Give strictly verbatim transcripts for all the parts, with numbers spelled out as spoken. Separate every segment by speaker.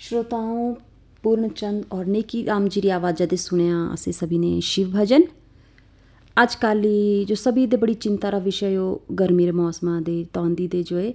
Speaker 1: श्रोताओं, पूर्णचंद और नेकी राम जी री आवाज़ दे सुनिया असे सभी ने शिव भजन। आजकल जो सभी दे बड़ी चिंता रा विषय हो गर्मी रे मौसम दे तौंदी दे जो है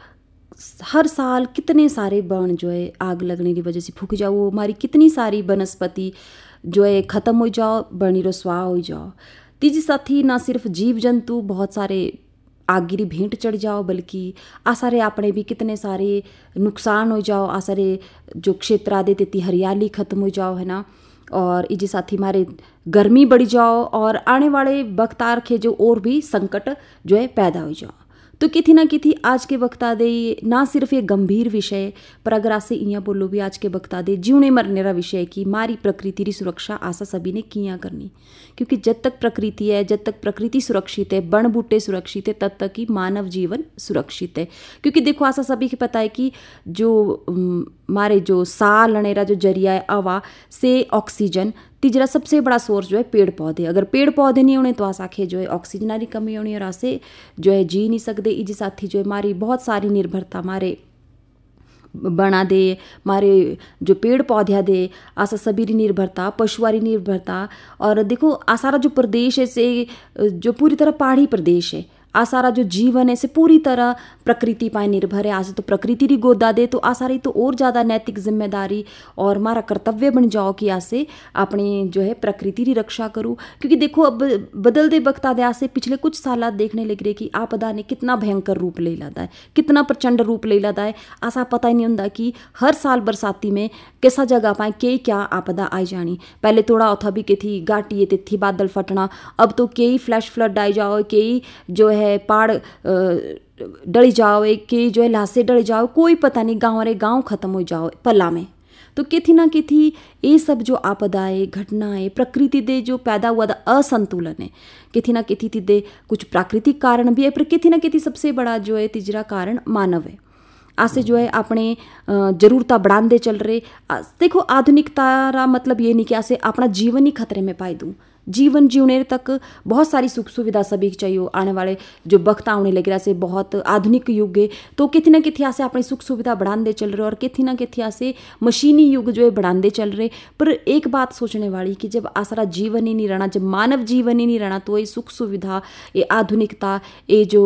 Speaker 1: हर साल कितने सारे बन जो है आग लगने की वजह से फूक जाओ, हमारी कितनी सारी वनस्पति जो है ख़त्म हो जाओ, बनी रो स्वाह हो जाओ। तीजी साथी ना सिर्फ जीव जंतु बहुत सारे आगिरी भेंट चढ़ जाओ, बल्कि आ सारे अपने भी कितने सारे नुकसान हो जाओ। आ सारे जो क्षेत्र आदे तेती हरियाली ख़त्म हो जाओ है ना। और इजी साथी हमारे गर्मी बढ़ जाओ और आने वाले वक्त आ रखे जो और भी संकट जो है पैदा हो जाओ। तो किसी ना किसी आज के वक्त आ दे ना सिर्फ एक गंभीर विषय पर अगर आसे इं बोलो भी आज के वक्त आ दे जीवने मरने रा विषय की मारी प्रकृति री सुरक्षा आशा सभी ने किया करनी। क्योंकि जब तक प्रकृति है, जब तक प्रकृति सुरक्षित है, बण बूटे सुरक्षित है, तब तक ही मानव जीवन सुरक्षित है। क्योंकि देखो आशा सभी को पता है कि जो हमारे जो साह लेने रा जो जरिया है हवा से ऑक्सीजन तीसरा सबसे बड़ा सोर्स जो है पेड़ पौधे। अगर पेड़ पौधे नहीं होने तो आसाखे जो है ऑक्सीजन की कमी होनी और आसे जो है जी नहीं सकते। इसी साथी जो है हमारी बहुत सारी निर्भरता हमारे बना दे, हमारे जो पेड़ पौधे दे, आसा सभी री निर्भरता, पशुआरी निर्भरता। और देखो आ सारा जो प्रदेश है से जो पूरी तरह पहाड़ी प्रदेश है, आ सारा जो जीवन है से पूरी तरह प्रकृति पाए निर्भर है। आज तो प्रकृति री गोदा दे तो आ सारी तो और ज़्यादा नैतिक जिम्मेदारी और हमारा कर्तव्य बन जाओ कि आज से अपने जो है प्रकृति री रक्षा करूँ। क्योंकि देखो अब बदलते वक्त आदे आज से पिछले कुछ साल देखने लग रहे कि आपदा ने कितना भयंकर रूप ले लाता है, कितना प्रचंड रूप ले लाता है। ऐसा पता ही नहीं होता कि हर साल बरसाती में कैसा जगह पाए के क्या आपदा आई जानी। पहले थोड़ा उथा भी के थी घाटी ये थी बादल फटना, अब तो कई फ्लैश फ्लड आई जाओ, कई जो है पहाड़ डली जाओ, एक के जो है लाशें डल जाओ, कोई पता नहीं गाँव रे गाँव खत्म हो जाओ पला में। तो किथी ना किथी ये सब जो आपदाएं घटनाएं प्रकृति दे जो पैदा हुआ था असंतुलन है, किथी ना किथी दे कुछ प्राकृतिक कारण भी है, पर किथी ना किथी सबसे बड़ा जो है तीसरा कारण मानव है। आसे जो है अपने जरूरता बढ़ाते चल रहे। देखो आधुनिकता रा मतलब ये नहीं कि आसे अपना जीवन ही खतरे में पाई दूँ। जीवन जीवने तक बहुत सारी सुख सुविधा सभी चाहिए। आने वाले जो वक्त आने लग रहा से बहुत आधुनिक युग है, तो कितने ना कितने से अपनी सुख सुविधा बढ़ाते चल रहे और कितने ना कितने से मशीनी युग जो है बढ़ाते चल रहे। पर एक बात सोचने वाली कि जब आसारा जीवन ही नहीं रहना, जब मानव जीवन ही नहीं रहना, तो ये सुख सुविधा, ये आधुनिकता, ये जो